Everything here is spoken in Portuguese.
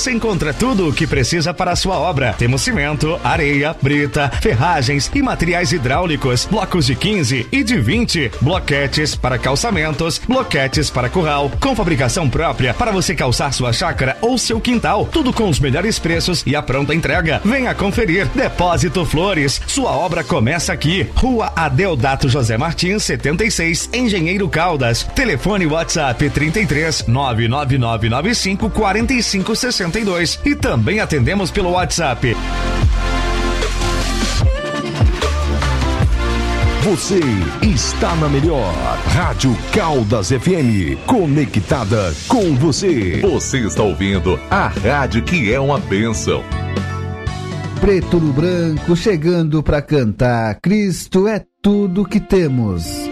você encontra tudo o que precisa para a sua obra. Temos cimento, areia, brita, ferragens e materiais hidráulicos, blocos de 15 e de 20, bloquetes para calçamentos, bloquetes para curral, com fabricação própria para você calçar sua chácara ou seu quintal. Tudo com os melhores preços e a pronta entrega. Venha conferir. Depósito Flores. Sua obra começa aqui. Rua Adeodato José Martins, 76, Engenheiro Caldas. Telefone WhatsApp 33 99995 4562. E também atendemos pelo WhatsApp. Você está na melhor Rádio Caldas FM, conectada com você. Você está ouvindo a rádio que é uma bênção. Preto no branco chegando para cantar. Cristo é tudo que temos.